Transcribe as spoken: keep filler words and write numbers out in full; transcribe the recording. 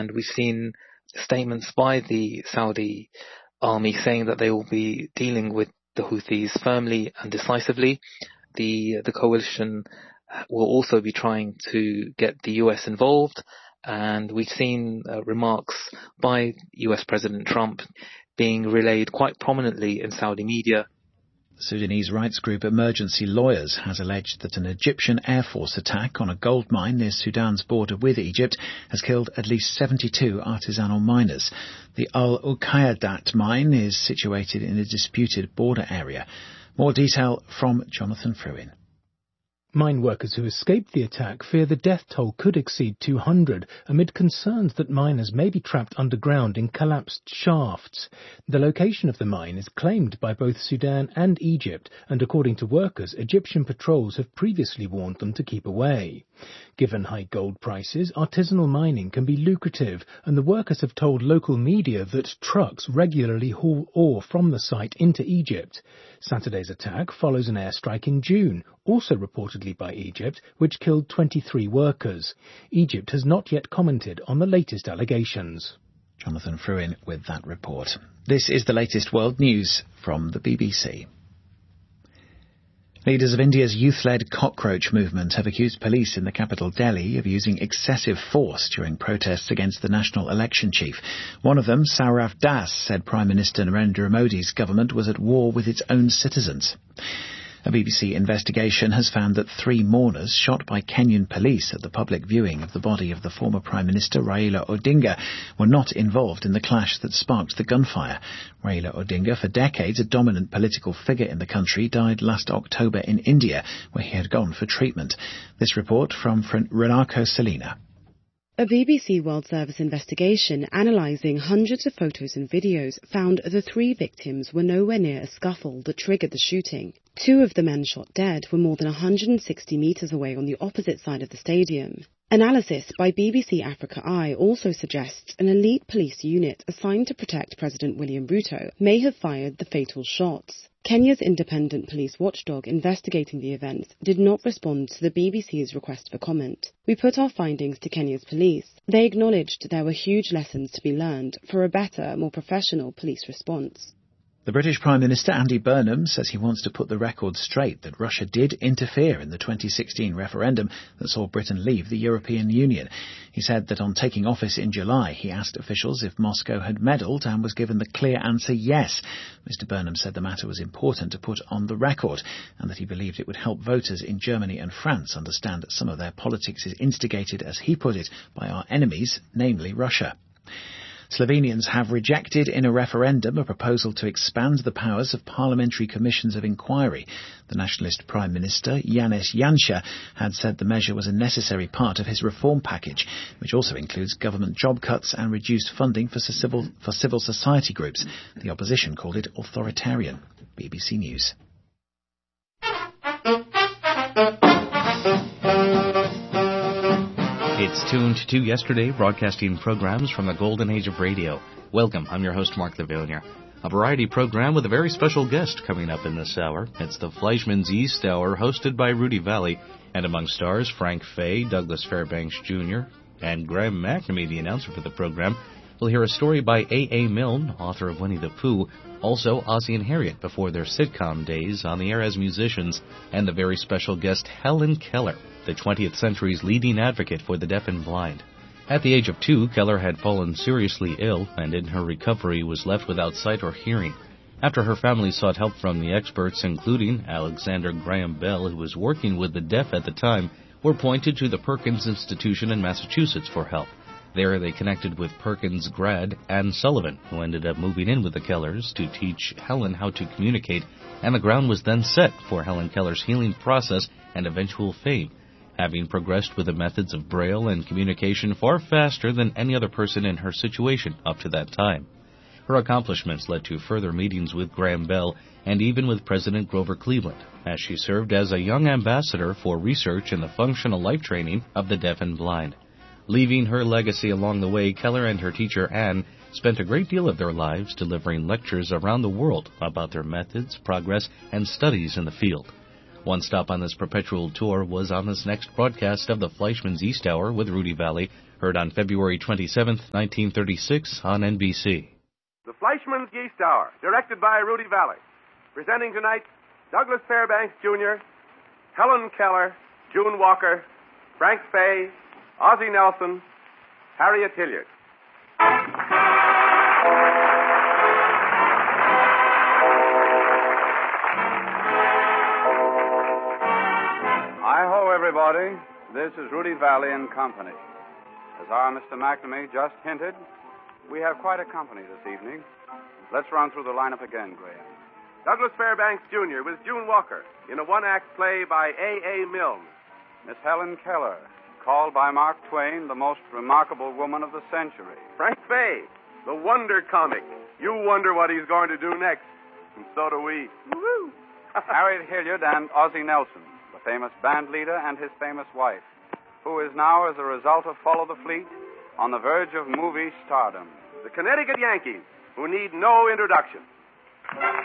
and we've seen statements by the Saudi army saying that they will be dealing with the Houthis firmly and decisively. The the coalition will also be trying to get the U S involved, and we've seen uh, remarks by U S President Trump being relayed quite prominently in Saudi media. Sudanese rights group Emergency Lawyers has alleged that an Egyptian Air Force attack on a gold mine near Sudan's border with Egypt has killed at least seventy-two artisanal miners. The Al Uqaydat mine is situated in a disputed border area. More detail from Jonathan Fruin. Mine workers who escaped the attack fear the death toll could exceed two hundred, amid concerns that miners may be trapped underground in collapsed shafts. The location of the mine is claimed by both Sudan and Egypt, and according to workers, Egyptian patrols have previously warned them to keep away. Given high gold prices, artisanal mining can be lucrative, and the workers have told local media that trucks regularly haul ore from the site into Egypt. Saturday's attack follows an airstrike in June, also reportedly by Egypt, which killed twenty-three workers. Egypt has not yet commented on the latest allegations. Jonathan Fruin with that report. This is the latest world news from the B B C. Leaders of India's youth-led cockroach movement have accused police in the capital Delhi of using excessive force during protests against the national election chief. One of them, Saurav Das, said Prime Minister Narendra Modi's government was at war with its own citizens. A B B C investigation has found that three mourners shot by Kenyan police at the public viewing of the body of the former Prime Minister Raila Odinga were not involved in the clash that sparked the gunfire. Raila Odinga, for decades a dominant political figure in the country, died last October in India, where he had gone for treatment. This report from Renako Salina. A B B C World Service investigation analysing hundreds of photos and videos found the three victims were nowhere near a scuffle that triggered the shooting. Two of the men shot dead were more than one hundred sixty metres away on the opposite side of the stadium. Analysis by B B C Africa Eye also suggests an elite police unit assigned to protect President William Ruto may have fired the fatal shots. Kenya's independent police watchdog investigating the events did not respond to the B B C's request for comment. We put our findings to Kenya's police. They acknowledged there were huge lessons to be learned for a better, more professional police response. The British Prime Minister Andy Burnham says he wants to put the record straight that Russia did interfere in the twenty sixteen referendum that saw Britain leave the European Union. He said that on taking office in July, he asked officials if Moscow had meddled and was given the clear answer yes. Mister Burnham said the matter was important to put on the record and that he believed it would help voters in Germany and France understand that some of their politics is instigated, as he put it, by our enemies, namely Russia. Slovenians have rejected in a referendum a proposal to expand the powers of parliamentary commissions of inquiry. The nationalist Prime Minister, Janez Janša, had said the measure was a necessary part of his reform package, which also includes government job cuts and reduced funding for civil, for civil society groups. The opposition called it authoritarian. B B C News. It's tuned to Yesterday, broadcasting programs from the golden age of radio. Welcome, I'm your host, Mark Lavillier. A variety program with a very special guest coming up in this hour. It's the Fleischmann's East Hour, hosted by Rudy Valley, and among stars, Frank Fay, Douglas Fairbanks Junior, and Graham McNamee, the announcer for the program. We'll hear a story by A A. Milne, author of Winnie the Pooh, also Ozzie and Harriet before their sitcom days on the air as musicians, and the very special guest Helen Keller, the twentieth century's leading advocate for the deaf and blind. At the age of two, Keller had fallen seriously ill, and in her recovery was left without sight or hearing. After her family sought help from the experts, including Alexander Graham Bell, who was working with the deaf at the time, were pointed to the Perkins Institution in Massachusetts for help. There they connected with Perkins grad Anne Sullivan, who ended up moving in with the Kellers to teach Helen how to communicate, and the ground was then set for Helen Keller's healing process and eventual fame, having progressed with the methods of Braille and communication far faster than any other person in her situation up to that time. Her accomplishments led to further meetings with Graham Bell and even with President Grover Cleveland, as she served as a young ambassador for research in the functional life training of the deaf and blind. Leaving her legacy along the way, Keller and her teacher Anne spent a great deal of their lives delivering lectures around the world about their methods, progress, and studies in the field. One stop on this perpetual tour was on this next broadcast of the Fleischman's East Hour with Rudy Valley, heard on February twenty-seventh, nineteen thirty-six on N B C. The Fleischman's East Hour, directed by Rudy Valley. Presenting tonight, Douglas Fairbanks, Junior, Helen Keller, June Walker, Frank Fay, Ozzie Nelson, Harriet Hilliard. Hi-ho, everybody. This is Rudy Valley and Company. As our Mister McNamee just hinted, we have quite a company this evening. Let's run through the lineup again, Graham. Douglas Fairbanks, Junior with June Walker in a one-act play by A A. Milne. Miss Helen Keller, called by Mark Twain the most remarkable woman of the century. Frank Fay, the wonder comic. You wonder what he's going to do next. And so do we. Woo-hoo. Harriet Hilliard and Ozzie Nelson, the famous band leader and his famous wife, who is now, as a result of Follow the Fleet, on the verge of movie stardom. The Connecticut Yankees, who need no introduction.